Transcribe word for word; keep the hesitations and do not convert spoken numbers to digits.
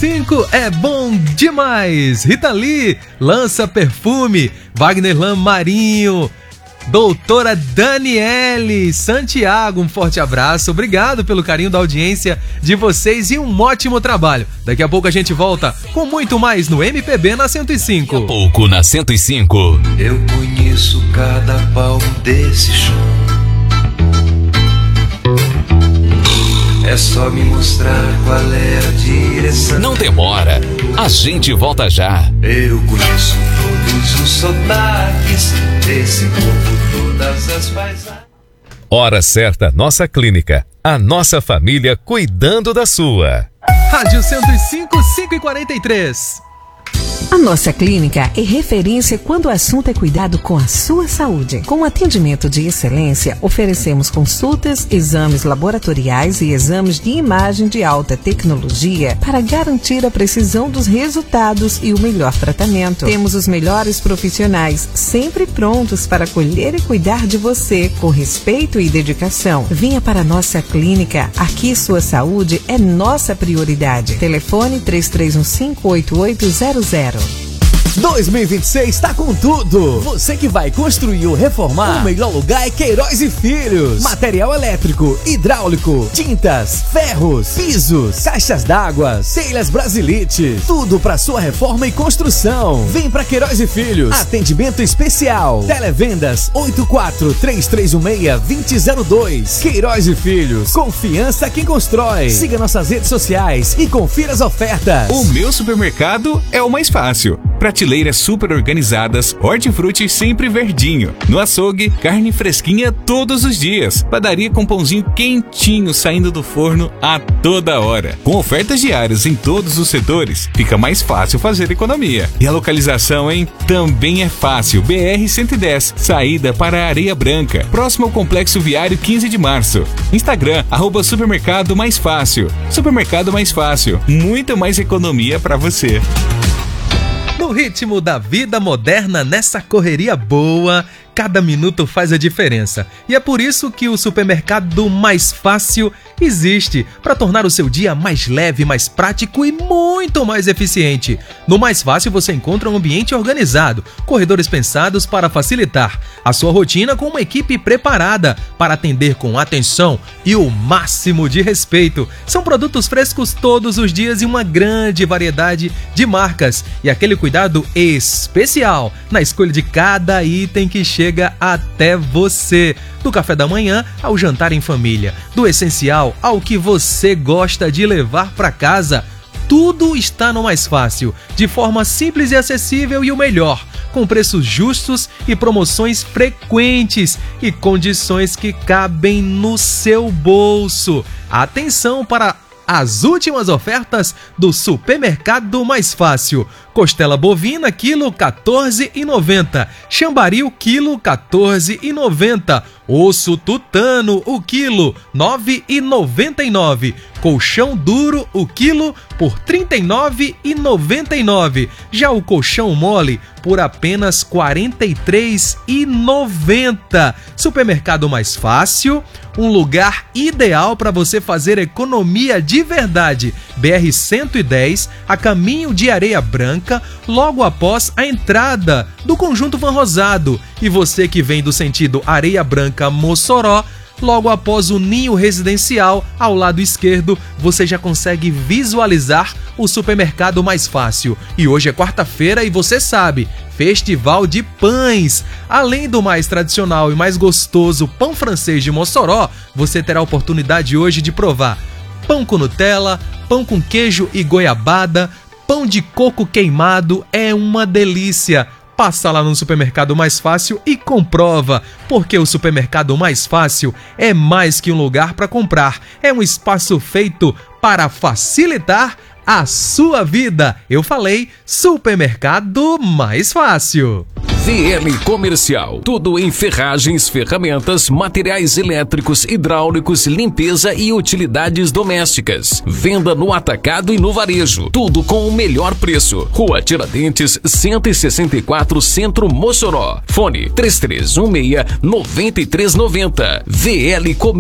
cinco é bom demais. Rita Lee lança perfume. Wagner Lam Marinho. Doutora Daniele Santiago, um forte abraço. Obrigado pelo carinho da audiência de vocês e um ótimo trabalho. Daqui a pouco a gente volta com muito mais no M P B na cento e cinco. Daqui a pouco na cento e cinco. Eu conheço cada palmo desse chão. É só me mostrar qual é a direção. Não demora, a gente volta já. Eu conheço todos os sotaques desse povo, todas as paisagens. Hora certa, nossa clínica. A nossa família cuidando da sua. Rádio cento e cinco, cinco e quarenta e três. A nossa clínica é referência quando o assunto é cuidado com a sua saúde. Com atendimento de excelência, oferecemos consultas, exames laboratoriais e exames de imagem de alta tecnologia para garantir a precisão dos resultados e o melhor tratamento. Temos os melhores profissionais sempre prontos para acolher e cuidar de você com respeito e dedicação. Venha para a nossa clínica. Aqui sua saúde é nossa prioridade. Telefone três três um cinco, oito oito zero zero. dois mil e vinte e seis tá com tudo. Você que vai construir ou reformar, o melhor lugar é Queiroz e Filhos. Material elétrico, hidráulico, tintas, ferros, pisos, caixas d'água, telhas Brasilite, tudo para sua reforma e construção. Vem pra Queiroz e Filhos. Atendimento especial. Televendas oito quatro três três um seis, dois zero zero dois. Queiroz e Filhos. Confiança quem constrói. Siga nossas redes sociais e confira as ofertas. O meu supermercado é o mais fácil. Prateleiras super organizadas, hortifruti sempre verdinho. No açougue, carne fresquinha todos os dias. Padaria com pãozinho quentinho saindo do forno a toda hora. Com ofertas diárias em todos os setores, fica mais fácil fazer economia. E a localização, hein? Também é fácil. B R cento e dez, saída para a Areia Branca, próximo ao Complexo Viário quinze de março. Instagram, arroba Supermercado Mais Fácil. Supermercado Mais Fácil, muito mais economia para você. No ritmo da vida moderna, nessa correria boa, cada minuto faz a diferença. E é por isso que o Supermercado Mais Fácil existe, para tornar o seu dia mais leve, mais prático e muito mais eficiente. No Mais Fácil você encontra um ambiente organizado, corredores pensados para facilitar a sua rotina com uma equipe preparada para atender com atenção e o máximo de respeito. São produtos frescos todos os dias e uma grande variedade de marcas. E aquele cuidado especial na escolha de cada item que chega até você. Do café da manhã ao jantar em família, do essencial ao que você gosta de levar para casa, tudo está no Mais Fácil, de forma simples e acessível e o melhor, com preços justos e promoções frequentes e condições que cabem no seu bolso. Atenção para as últimas ofertas do Supermercado Mais Fácil. Costela bovina, quilo quatorze reais e noventa centavos. Chambaril, quilo quatorze reais e noventa centavos. Osso tutano, o quilo nove reais e noventa e nove centavos. Colchão duro, o quilo por trinta e nove reais e noventa e nove centavos. Já o colchão mole por apenas quarenta e três reais e noventa centavos. Supermercado Mais Fácil, um lugar ideal para você fazer economia de verdade. B R cento e dez, a caminho de Areia Branca, logo após a entrada do Conjunto Van Rosado. E você que vem do sentido Areia Branca-Mossoró, logo após o Ninho Residencial, ao lado esquerdo, você já consegue visualizar o Supermercado Mais Fácil. E hoje é quarta-feira e você sabe, Festival de Pães. Além do mais tradicional e mais gostoso pão francês de Mossoró, você terá a oportunidade hoje de provar pão com Nutella, pão com queijo e goiabada, pão de coco queimado, é uma delícia. Passa lá no Supermercado Mais Fácil e comprova, porque o Supermercado Mais Fácil é mais que um lugar para comprar, é um espaço feito para facilitar a sua vida. Eu falei Supermercado Mais Fácil. V L Comercial, tudo em ferragens, ferramentas, materiais elétricos, hidráulicos, limpeza e utilidades domésticas. Venda no atacado e no varejo, tudo com o melhor preço. Rua Tiradentes, cento e sessenta e quatro, Centro, Mossoró. Fone três três um seis, nove três nove zero. V L Comercial.